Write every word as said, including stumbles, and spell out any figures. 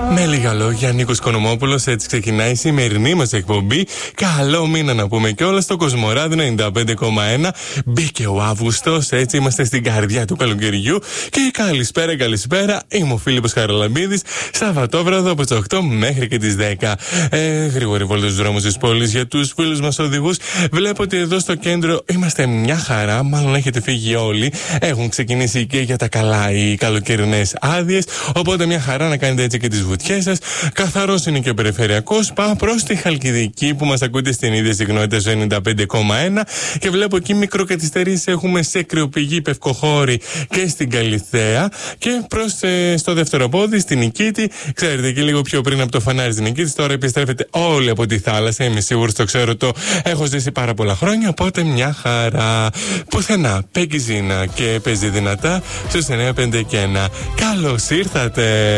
Με λίγα λόγια, Νίκος Κονομόπουλος, έτσι ξεκινάει η σημερινή μας εκπομπή. Καλό μήνα να πούμε κιόλας στο Κοσμοράδιο ενενήντα πέντε κόμμα ένα. Μπήκε ο Αύγουστος, έτσι είμαστε στην καρδιά του καλοκαιριού. Και καλησπέρα, καλησπέρα. Είμαι ο Φίλιππος Χαραλαμπίδης. Σαββατόβραδο από τις οκτώ μέχρι και τις δέκα. Ε, γρήγορη βόλτα στους δρόμους της πόλης για τους φίλους μας οδηγούς. Βλέπω ότι εδώ στο κέντρο είμαστε μια χαρά. Μάλλον έχετε φύγει όλοι. Έχουν ξεκινήσει και για τα καλά οι καλοκαιρινές άδειες. Οπότε μια χαρά να κάνετε έτσι και τις βουτιές σας. Καθαρός είναι και ο περιφερειακός. Πάω προς τη Χαλκιδική που μας ακούτε στην ίδια συχνότητα στο ενενήντα πέντε κόμμα ένα. Και βλέπω εκεί μικροκαθυστερήσεις έχουμε σε Κρεοπηγή, Πευκοχώρη και στην Καλιθέα. Και προς ε, στο δεύτερο πόδι, στην Νικήτη. Ξέρετε, και λίγο πιο πριν από το φανάρι στην Νικήτη. Τώρα επιστρέφετε όλοι από τη θάλασσα. Είμαι σίγουρος, το ξέρω, το έχω ζήσει πάρα πολλά χρόνια. Οπότε μια χαρά. Πουθενά, Πέγκη Ζήνα και παίζει δυνατά στους εννιά πέντε και ένα. Καλώς ήρθατε.